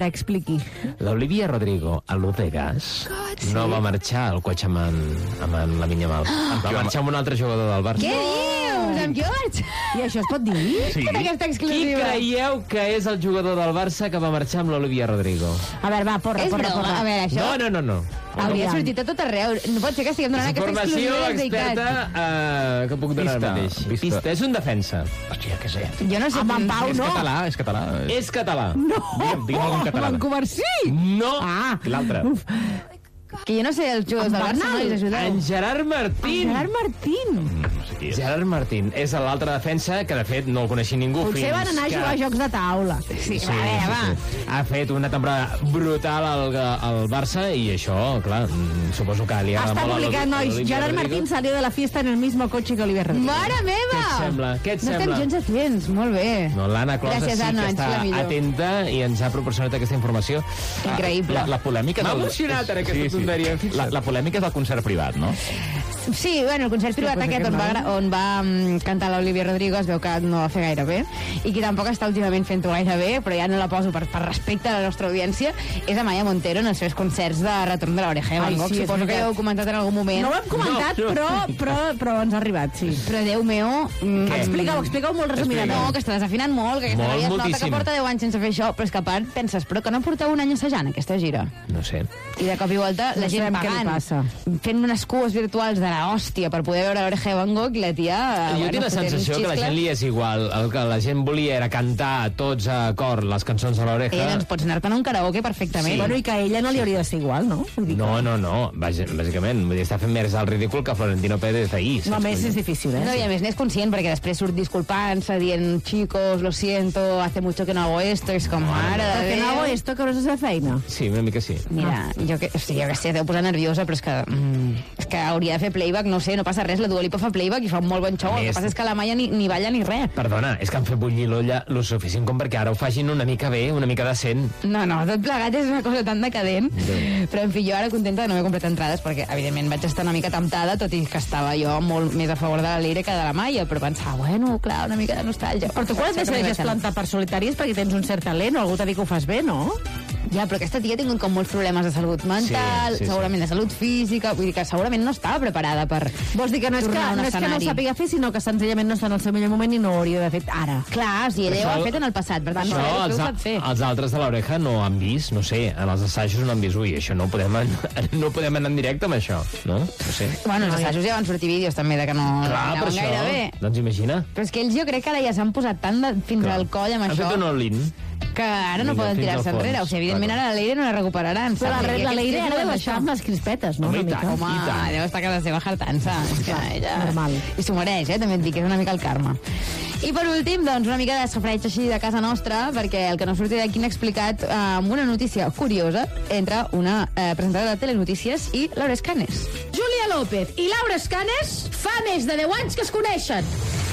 Expliqui. L'Olivia Rodrigo, a l'Udegas, no va marxar al cotxe amb en Lamine Yamal. Va marxar amb un altre jugador del Barça. Què dius? Amb qui vaig? I això es pot dir? Sí. Aquesta Qui exclusiva. creieu que és el jugador del Barça que va marxar amb l'Olivia Rodrigo? A veure, va, porra, És porra, broma, a porra. veure, això No. hauria sortit a tot arreu. No pot ser que estiguem donant aquesta Informació exclusiva de experta que puc donar ara mateix. Pista. És un defensa. Hòstia, què sé. Jo no sé... Amb en Pau, És no. català, és català. És català. No. Digue'm algun català. Amb en Covarsí. No. Ah. L'altre. Que jo no sé els jugadors del Barça, no els ajudeu. En Gerard Martín. Gerard Martín. No sé qui és. Gerard Martín és l'altre defensa que, de fet, no el coneixia ningú Potser fins van anar a que... jugar a jocs de taula. Sí, a veure, va. Ha fet una temporada brutal al Barça i això, clar, suposo que li agrada Està molt a complicat, nois. l'Olivia Gerard Rodrigo. Martín salió de la fiesta en el mismo coche que Oliver Rodrigo. Mare meva! Què et sembla? Què et No sembla? estem gens a temps, molt bé. No, l'Anna Closa Gràcies, sí Anna, que ets la està millor. atenta i ens ha proporcionat aquesta informació. Increïble. La polèmica... M'ha del- emocionat ara aquesta tonteria. La polèmica és del concert privat, no? Sí, bueno, el concert privat cosa aquest que on va cantar l'Olivia Rodrigo es veu que no va fer gaire bé i qui tampoc està últimament fent-ho gaire bé, però ja no la poso per respecte a la nostra audiència, és Amaya Montero en els seus concerts de retorn de l'Oreja de Van Ai, Gogh. sí, és Suposo que veritat. ja ho heu comentat en algun moment. No ho hem comentat, però ens ha arribat, sí. Però Déu meu... Explica-ho molt resumidament. No, que està desafinant molt, que aquesta Molt, noia es nota que moltíssim. porta 10 anys sense fer això, però és que a part penses, però que no porteu un any assajant aquesta gira? No sé. I de cop i volta la No gent sabem què li pagant, passa. fent unes cues virtuals de la hòstia per poder veure l'Oreja de Van Gogh i la tia... Jo tinc la sensació que la gent li és igual. El que la gent volia era cantar tots a cor les cançons de l'Oreja. Doncs pots anar-te'n a un karaoke perfectament. Sí. Bueno, i que a ella no li hauria de ser igual, no? Vull dir que- No. Bàsicament, vull dir, està fent més el ridícul que Florentino Pérez d'ahir. No, a més és difícil, No, i a més n'és conscient, perquè després surt disculpant-se, dient, chicos, lo siento, hace mucho que no hago esto, és com, mare de Perquè Déu. no hago esto, que no és la seva feina. Sí, una mica sí. Mira, jo que sé, deu posar nerviosa, però és que hauria de fer playback, no sé, no passa res, la Dua Lipa fa playback i fa un molt bon show, A el que més- passa és que la Maia ni balla ni res. Perdona, és que han fet bullir l'olla lo suficient com perquè ara ho facin una mica bé, una mica decent. No, tot plegat és una cosa tan decadent. Però, en fi, jo ara contenta de no haver comprat entrades, perquè, evidentment, vaig estar una mica temptada, tot i que estava jo molt més a favor de la Leire que de la Maia, però pensava, bueno, clar, una mica de nostàlgia. Però tu quan et decideixes plantar per solitari és perquè tens un cert talent o algú t'ha dit que ho fas bé, no? Ja, però aquesta tia ha tingut com molts problemes de salut mental, Sí. segurament de salut física, vull dir que segurament no estava preparada per Vols dir que no és que tornar a un no, és que no ho escenari. sàpiga fer, sinó que senzillament no està en el seu millor moment i no ho hauria d'haver fet ara. Clar, si ella Això- ho ha fet en el passat, per tant, no Això ho sap fer. els altres de l'Oreja no han vist, no sé, en els assajos no han vist, ui, això no podem anar en directe amb això, no? No sé. Bueno, els assajos ja van sortir vídeos també de que no Clar, per anaven això, gaire bé. doncs imagina. Però és que ells jo crec que ara ja s'han posat tant fins Clar. al coll amb Han això fet un all-in. que ara no Fins poden al tirar-se fons, enrere. O sigui, evidentment clar. ara la Leire no la recuperaran. Però saps? I la aquests Leire tips ara no deu van estar d'això. amb les crispetes, no? Home, Una i tant. mica. Home, I tant. deu estar a casa seva jartant-se. És que ella... normal. I s'ho mereix, també et dic, és una mica el karma. I per últim, doncs, una mica de sofreig així de casa nostra, perquè el que no surti d'aquí n'ha explicat amb una notícia curiosa entre una presentadora de telenotícies i Laura Escanes. Júlia López i Laura Escanes fa més de 10 anys que es coneixen.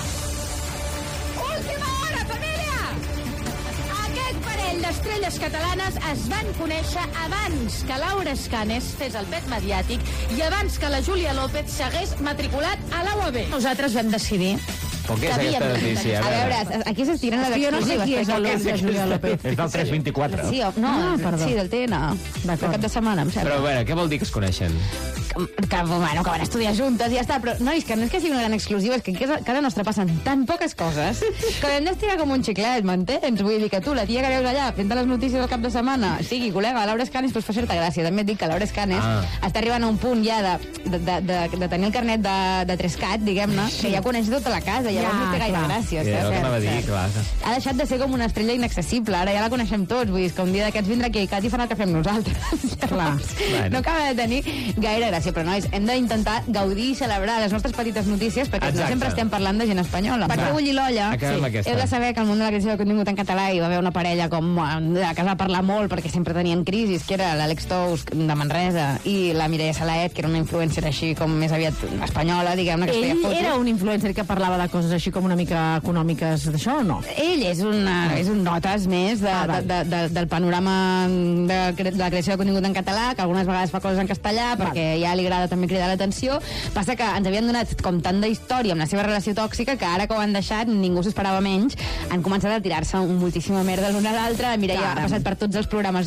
Última hora, família! Aquest parell d'estrelles catalanes es van conèixer abans que Laura Escanes fes el pet mediàtic i abans que la Júlia López s'hagués matriculat a la UAB. Nosaltres vam decidir Com que és que aquesta havíem- notícia? A veure, aquí s'estiren les Jo no sé exclusives. qui és perquè- el de Júlia López. És del 324. Sí, no, Ah, perdó. sí, del TN. De cap de setmana, em sembla. Però a veure, què vol dir que es coneixen? Bueno, que van estudiar juntes i ja està, però nois, que no és que sigui una gran exclusiva, és que aquí a casa nostra passen tan poques coses que hem d'estirar com un xiclet, m'entens? Vull dir que tu, la tia que veus allà fent les notícies al cap de setmana, sigui col·lega, Laura Escanes, doncs fa certa gràcia. També et dic que Laura Escanes està arribant a un punt ja de tenir el carnet de 3CAT, diguem-ne, que ja coneix tota la casa, llavors Ja, no té gaire clar. gràcia. Sí, el que anava a dir, clar. Ha deixat de ser com una estrella inaccessible, ara ja la coneixem tots, vull dir, és que un dia d'aquests vindrà aquí i Cat i farà el que fem nosaltres. Clar. Bueno. No acaba de tenir gaire gràcia, però nois, hem d'intentar gaudir i celebrar les nostres petites notícies perquè no Exacte. sempre estem parlant de gent espanyola. Per Va, què bullir l'olla? acabem amb aquesta. Heu de saber que al món de la creació de contingut en català hi va haver una parella com que es va parlar molt perquè sempre tenien crisis, que era l'Àlex Tous de Manresa i la Mireia Salaet, que era una influencer així com més aviat espanyola, diguem-ne, que es feia Ell fotos. era un influencer que parlava de coses així com una mica econòmiques d'això o no? Ell és un notes més del panorama de la creació de contingut en català, que algunes vegades fa coses en castellà, perquè hi ella li agrada també cridar l'atenció. Passa que ens havien donat com tant de història amb la seva relació tòxica que ara que ho han deixat ningú s'esperava menys. Han començat a tirar-se moltíssima merda l'un a l'altre. La Mireia ha passat per tots els programes